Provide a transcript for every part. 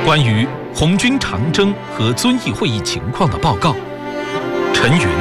关于红军长征和遵义会议情况的报告。陈云，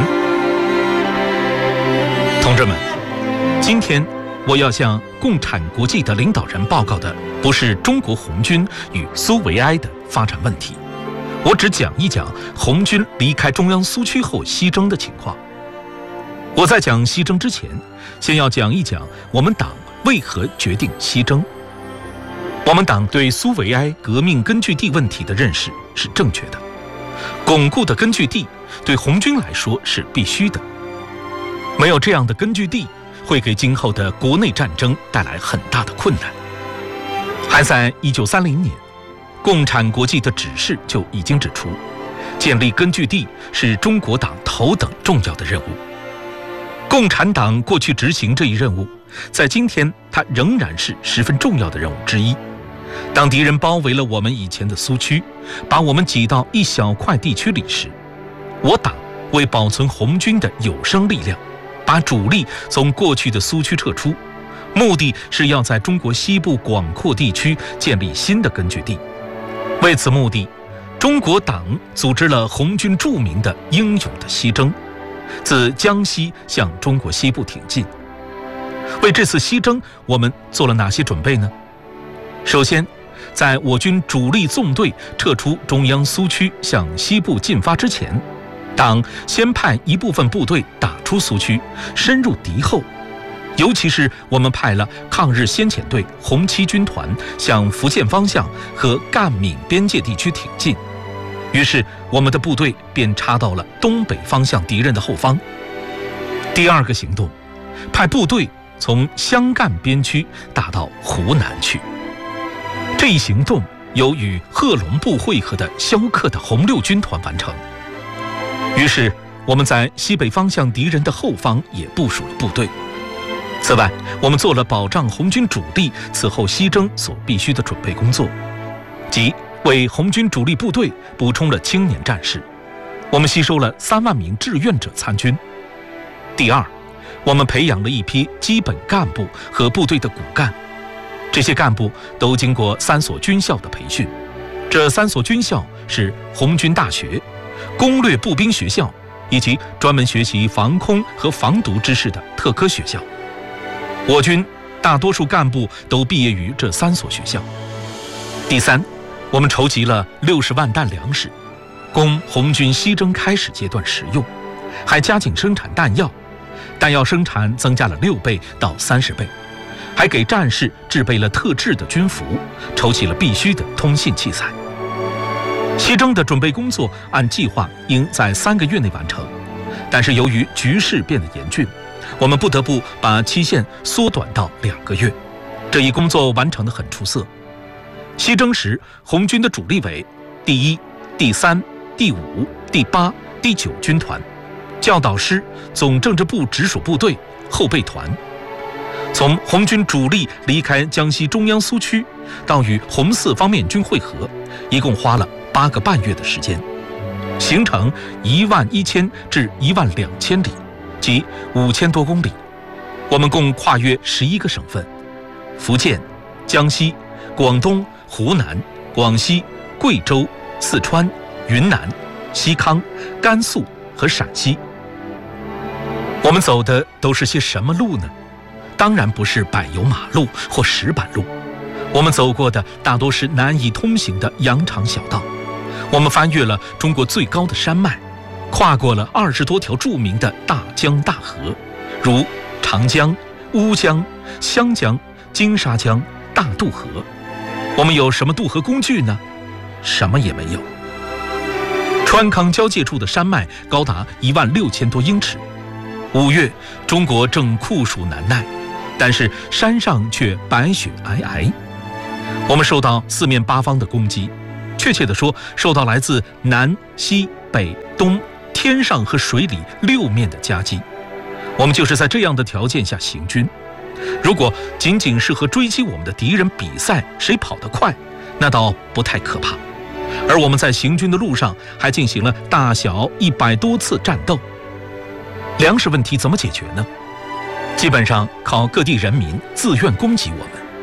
同志们，今天我要向共产国际的领导人报告的不是中国红军与苏维埃的发展问题，我只讲一讲红军离开中央苏区后西征的情况。我在讲西征之前，先要讲一讲我们党为何决定西征。我们党对苏维埃革命根据地问题的认识是正确的，巩固的根据地对红军来说是必须的。没有这样的根据地，会给今后的国内战争带来很大的困难。还在1930年，共产国际的指示就已经指出，建立根据地是中国党头等重要的任务。共产党过去执行这一任务，在今天它仍然是十分重要的任务之一。当敌人包围了我们以前的苏区，把我们挤到一小块地区里时，我党为保存红军的有生力量，把主力从过去的苏区撤出，目的是要在中国西部广阔地区建立新的根据地。为此目的，中国党组织了红军著名的英勇的西征，自江西向中国西部挺进。为这次西征，我们做了哪些准备呢？首先，在我军主力纵队撤出中央苏区向西部进发之前，党先派一部分部队打出苏区，深入敌后。尤其是我们派了抗日先遣队红七军团向福建方向和赣闽边界地区挺进，于是我们的部队便插到了东北方向敌人的后方。第二个行动，派部队从湘赣边区打到湖南去。这一行动由与贺龙部会合的萧克的红六军团完成。于是我们在西北方向敌人的后方也部署了部队。此外，我们做了保障红军主力此后西征所必须的准备工作，即为红军主力部队补充了青年战士。我们吸收了3万名志愿者参军。第二，我们培养了一批基本干部和部队的骨干，这些干部都经过3所军校的培训。这3所军校是红军大学、攻略步兵学校以及专门学习防空和防毒知识的特科学校。我军大多数干部都毕业于这3所学校。第三，我们筹集了60万担粮食，供红军西征开始阶段食用，还加紧生产弹药，弹药生产增加了6倍到30倍，还给战士制备了特制的军服，筹集了必须的通信器材。西征的准备工作按计划应在3个月内完成，但是由于局势变得严峻，我们不得不把期限缩短到2个月。这一工作完成得很出色。西征时，红军的主力为第1、第3、第5、第8、第9军团、教导师、总政治部直属部队、后备团。从红军主力离开江西中央苏区到与红四方面军会合，一共花了8个半月的时间，行程11000至12000里，即5000多公里。我们共跨越11个省份：福建、江西、广东、湖南、广西、贵州、四川、云南、西康、甘肃和陕西。我们走的都是些什么路呢？当然不是柏油马路或石板路，我们走过的大多是难以通行的羊肠小道。我们翻越了中国最高的山脉，跨过了20多条著名的大江大河，如长江、乌江、湘江、金沙江、大渡河。我们有什么渡河工具呢？什么也没有。川康交界处的山脉高达16000多英尺。5月，中国正酷暑难耐，但是山上却白雪皑皑。我们受到4面8方的攻击，确切地说，受到来自南、西、北、东、天上和水里6面的夹击。我们就是在这样的条件下行军。如果仅仅是和追击我们的敌人比赛谁跑得快，那倒不太可怕。而我们在行军的路上还进行了大小100多次战斗。粮食问题怎么解决呢？基本上靠各地人民自愿供给我们。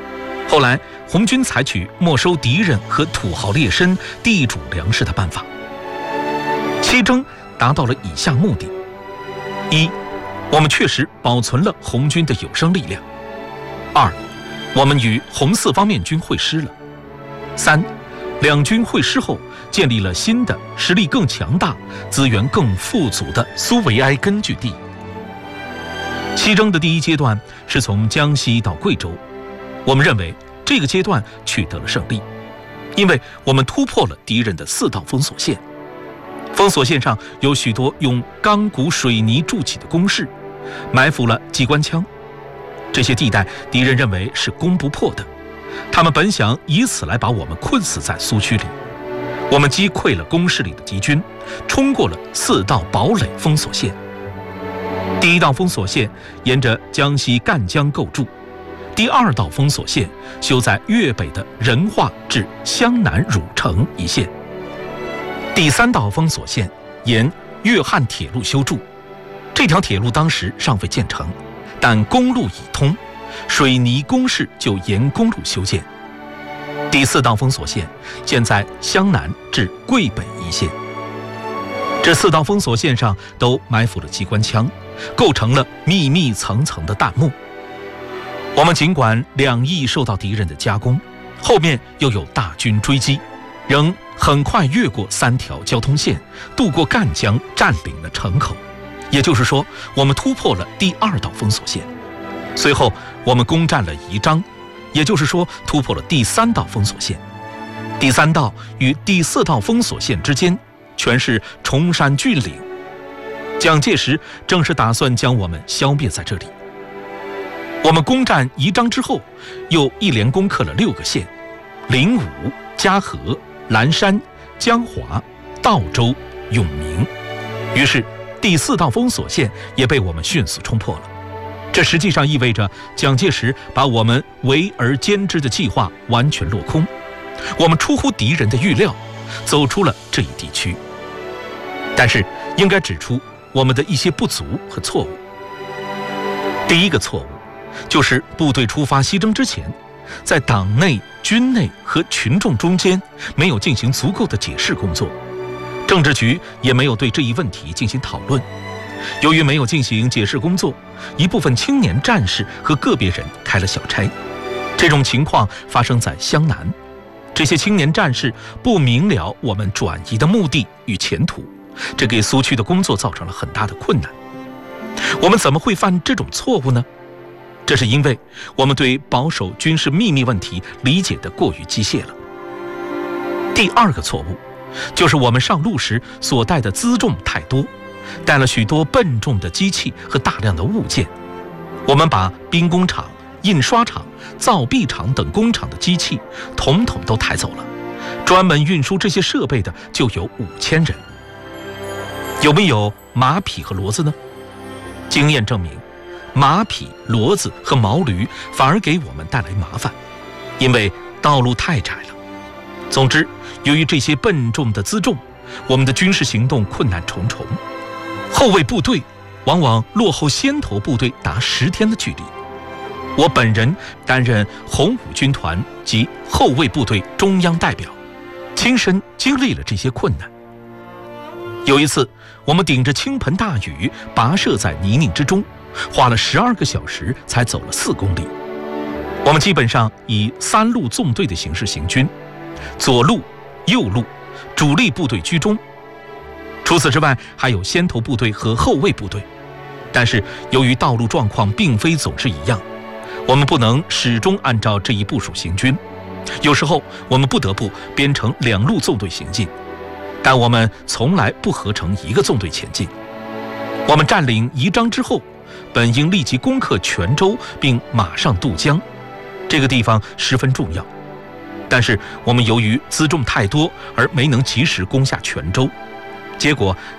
后来，红军采取没收敌人和土豪劣绅地主粮食的办法。西征达到了以下目的：一，我们确实保存了红军的有生力量；二，我们与红四方面军会师了；三，两军会师后，建立了新的实力更强大、资源更富足的苏维埃根据地。西征的第一阶段是从江西到贵州，我们认为这个阶段取得了胜利，因为我们突破了敌人的4道封锁线。封锁线上有许多用钢骨水泥筑起的工事，埋伏了机关枪。这些地带敌人认为是攻不破的，他们本想以此来把我们困死在苏区里。我们击溃了工事里的敌军，冲过了4道堡垒封锁线。第1道封锁线沿着江西赣江构筑，第2道封锁线修在粤北的仁化至湘南汝城一线。第3道封锁线沿粤汉铁路修筑，这条铁路当时尚未建成，但公路已通，水泥工事就沿公路修建。第4道封锁线建在湘南至桂北一线。这4道封锁线上都埋伏了机关枪，构成了密密层层的弹幕。我们尽管2翼受到敌人的夹攻，后面又有大军追击，仍很快越过3条交通线，渡过赣江，占领了城口。也就是说，我们突破了第2道封锁线。随后，我们攻占了宜章，也就是说，突破了第3道封锁线。第3道与第4道封锁线之间，全是崇山峻岭。蒋介石正是打算将我们消灭在这里。我们攻占宜章之后，又一连攻克了6个县：灵武、嘉禾、蓝山、江华、道州、永明。于是第4道封锁线也被我们迅速冲破了。这实际上意味着蒋介石把我们围而歼之的计划完全落空，我们出乎敌人的预料，走出了这一地区。但是应该指出我们的一些不足和错误。第一个错误就是部队出发西征之前，在党内、军内和群众中间没有进行足够的解释工作，政治局也没有对这一问题进行讨论。由于没有进行解释工作，一部分青年战士和个别人开了小差。这种情况发生在湘南，这些青年战士不明了我们转移的目的与前途，这给苏区的工作造成了很大的困难。我们怎么会犯这种错误呢？这是因为我们对保守军事秘密问题理解得过于机械了。第2个错误就是我们上路时所带的辎重太多，带了许多笨重的机器和大量的物件。我们把兵工厂、印刷厂、造币厂等工厂的机器统统都抬走了，专门运输这些设备的就有5000人。有没有马匹和骡子呢？经验证明，马匹、骡子和毛驴反而给我们带来麻烦，因为道路太窄了。总之，由于这些笨重的辎重，我们的军事行动困难重重，后卫部队往往落后先头部队达10天的距离。我本人担任红五军团及后卫部队中央代表，亲身经历了这些困难。有一次，我们顶着倾盆大雨跋涉在泥泞之中，花了12个小时才走了4公里。我们基本上以3路纵队的形式行军，左路、右路，主力部队居中。除此之外，还有先头部队和后卫部队。但是由于道路状况并非总是一样，我们不能始终按照这一部署行军。有时候我们不得不编成2路纵队行进，但我们从来不合成一个纵队前进。我们占领宜章之后，本应立即攻克泉州，并马上渡江，这个地方十分重要。但是我们由于辎重太多而没能及时攻下泉州，结果